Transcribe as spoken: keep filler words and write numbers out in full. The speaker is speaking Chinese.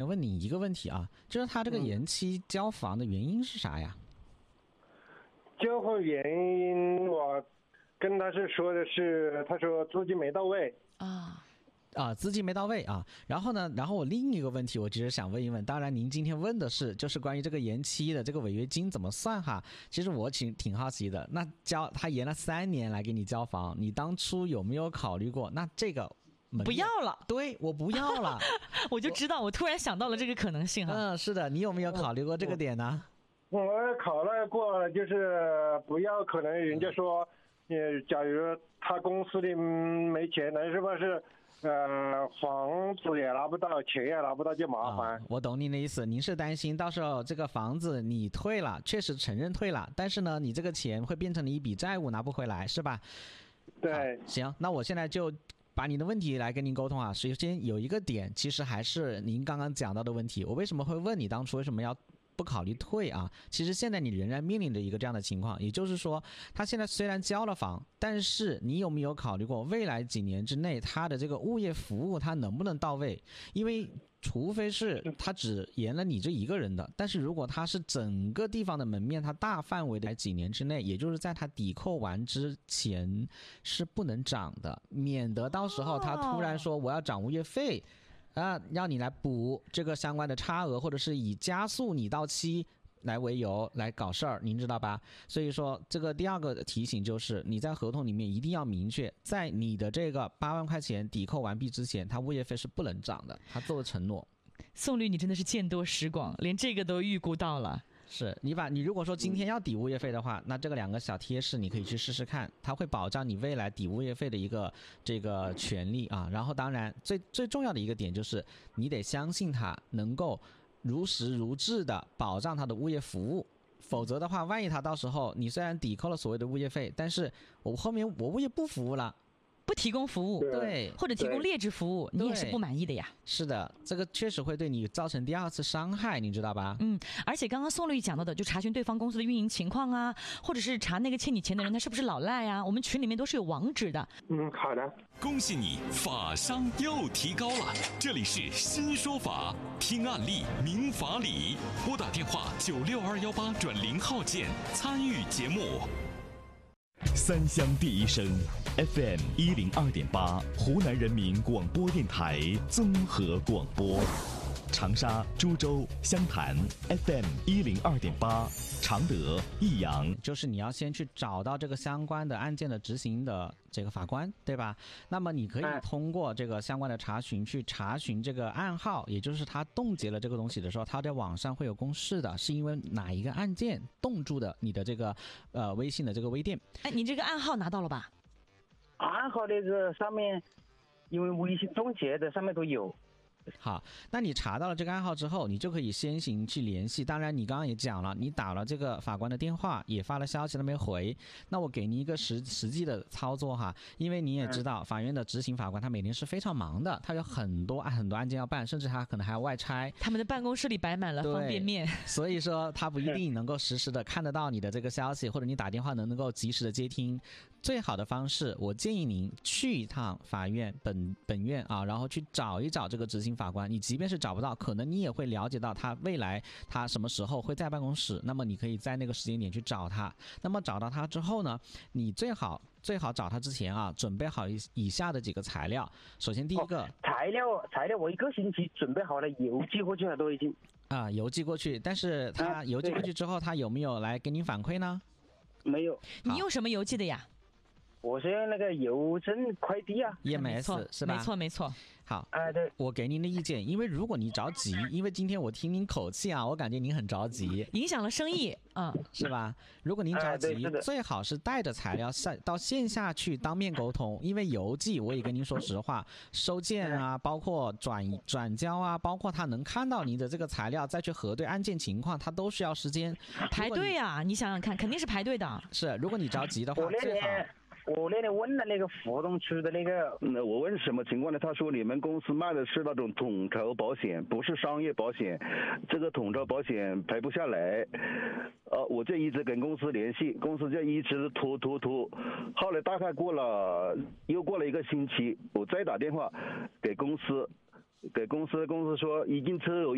问你一个问题啊，就是他这个延期交房的原因是啥呀？ 交房原因我跟他是说的是，他说资金没到位啊。 啊，资金没到位啊，然后呢，然后我另一个问题，我其实想问一问，当然您今天问的是就是关于这个延期的这个违约金怎么算哈，其实我挺挺好奇的，那交他延了三年来给你交房，你当初有没有考虑过，那这个不要了？ 对，我不要了， 我就知道，我突然想到了这个可能性哈。 嗯，是的，你有没有考虑过这个点呢？ 我考虑过，就是不要，可能人家说，呃，假如他公司里没钱，那是不是？呃，房子也拿不到，钱也拿不到，就麻烦、 啊。我懂您的意思，您是担心到时候这个房子你退了，确实承认退了，但是呢，你这个钱会变成了一笔债务，拿不回来，是吧？ 对。 行，那我现在就把你的问题来跟您沟通啊。首先有一个点，其实还是您刚刚讲到的问题，我为什么会问你当初为什么要不考虑退啊？其实现在你仍然面临着一个这样的情况，也就是说他现在虽然交了房，但是你有没有考虑过未来几年之内他的这个物业服务他能不能到位？因为除非是他只延了你这一个人的，但是如果他是整个地方的门面，他大范围的几年之内，也就是在他抵扣完之前是不能涨的，免得到时候他突然说我要涨物业费啊，让你来补这个相关的差额，或者是以加速你到期来为由来搞事儿，您知道吧？所以说这个第二个提醒就是你在合同里面一定要明确，在你的这个八万块钱抵扣完毕之前，他物业费是不能涨的，他做了承诺。 宋律，你真的是见多识广，连这个都预估到了。 是你把你如果说今天要抵物业费的话，那这个两个小贴士你可以去试试看，它会保障你未来抵物业费的一个这个权利啊。然后当然最最重要的一个点就是你得相信它能够如实如质的保障它的物业服务，否则的话，万一他到时候你虽然抵扣了所谓的物业费，但是我后面我物业不服务了。 不提供服务， 对， 或者提供劣质服务，你也是不满意的呀。 是的，这个确实会对你造成第二次伤害，你知道吧？ 嗯，而且刚刚宋律讲到的，就查询对方公司的运营情况啊，或者是查那个欠你钱的人他是不是老赖啊，我们群里面都是有网址的。 嗯，好的。 恭喜你，法商又提高了。这里是新说法，听案例明法理，拨打电话九六二幺八转零号键参与节目。 三湘第一声 F M 一零二点八，湖南人民广播电台综合广播。长沙、株洲、湘潭 F M 一零二点八，常德、益阳， 就是你要先去找到这个相关的案件的执行的这个法官，对吧？那么你可以通过这个相关的查询去查询这个案号，也就是他冻结了这个东西的时候，他在网上会有公示的，是因为哪一个案件冻住的你的这个呃微信的这个微店。 哎，你这个暗号拿到了吧？ 暗号那个上面，因为微信冻结的上面都有。 好，那你查到了这个暗号之后，你就可以先行去联系。当然你刚刚也讲了，你打了这个法官的电话，也发了消息，他没回。那我给你一个实实际的操作哈，因为你也知道，法院的执行法官他每天是非常忙的，他有很多很多案件要办，甚至他可能还要外差， 他们的办公室里摆满了方便面， 所以说他不一定能够实时的看得到你的这个消息，或者你打电话能能够及时的接听。最好的方式，我建议您去一趟法院本本院啊，然后去找一找这个执行法官。你即便是找不到，可能你也会了解到他未来他什么时候会在办公室，那么你可以在那个时间点去找他。那么找到他之后呢，你最好最好找他之前啊，准备好以以下的几个材料。首先第一个、 哦、材料材料我一个星期准备好了，邮寄过去了都已经啊，邮寄过去。但是他邮寄过去之后，他有没有来给你反馈呢？ 没有。 你用什么邮寄的呀？ 我是用那个邮政快递啊 ，E M S 是吧？ 没错没错。 好， 啊对， 我给您的意见，因为如果你着急，因为今天我听您口气啊，我感觉您很着急， 影响了生意，嗯， 是吧？如果您着急， 啊、 最好是带着材料下到线下去当面沟通，因为邮寄我也跟您说实话，收件啊，包括转转交啊，包括他能看到您的这个材料，再去核对案件情况，它都需要时间。 排队啊，你想想看，肯定是排队的。 是，如果你着急的话，最好。 我那天问了那个湖东区的那个， 那我问什么情况呢？他说你们公司卖的是那种统筹保险，不是商业保险，这个统筹保险赔不下来。呃，我就一直跟公司联系，公司就一直拖拖拖，后来大概过了又过了一个星期，我再打电话给公司，给公司，公司说已经车有